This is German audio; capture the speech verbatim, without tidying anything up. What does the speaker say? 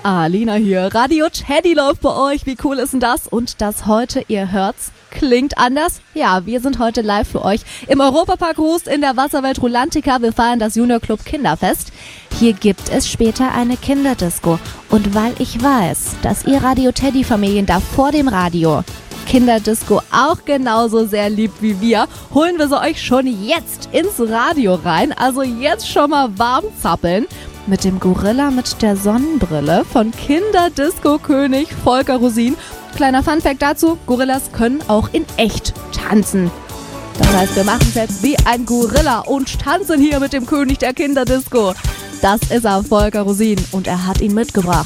Alina hier. Radio Teddy läuft bei euch. Wie cool ist denn das? Und das heute, ihr hört's, klingt anders. Ja, wir sind heute live für euch im Europapark Rust in der Wasserwelt Rulantica. Wir feiern das Junior Club Kinderfest. Hier gibt es später eine Kinderdisco. Und weil ich weiß, dass ihr Radio Teddy Familien da vor dem Radio Kinderdisco auch genauso sehr liebt wie wir, holen wir sie euch schon jetzt ins Radio rein. Also jetzt schon mal warm zappeln mit dem Gorilla mit der Sonnenbrille von Kinderdisco-König Volker Rosin. Kleiner Funfact dazu, Gorillas können auch in echt tanzen. Das heißt, wir machen es jetzt wie ein Gorilla und tanzen hier mit dem König der Kinderdisco. Das ist er, Volker Rosin, und er hat ihn mitgebracht.